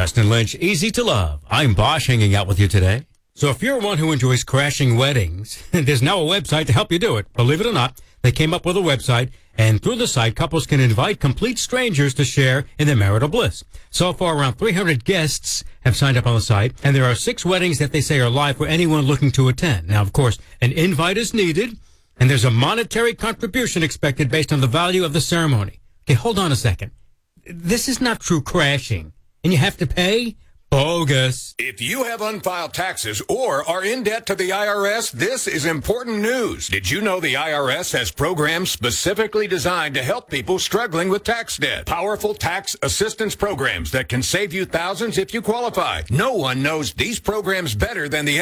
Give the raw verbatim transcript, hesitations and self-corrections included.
Preston Lynch, easy to love. I'm Bosch, hanging out with you today. So if you're one who enjoys crashing weddings, there's now a website to help you do it. Believe it or not, they came up with a website, and through the site, couples can invite complete strangers to share in their marital bliss. So far, around three hundred guests have signed up on the site, and there are six weddings that they say are live for anyone looking to attend. Now, of course, an invite is needed, and there's a monetary contribution expected based on the value of the ceremony. Okay, hold on a second. This is not true crashing, and you have to pay? Bogus. If you have unfiled taxes or are in debt to the I R S, this is important news. Did you know the I R S has programs specifically designed to help people struggling with tax debt? Powerful tax assistance programs that can save you thousands if you qualify. No one knows these programs better than the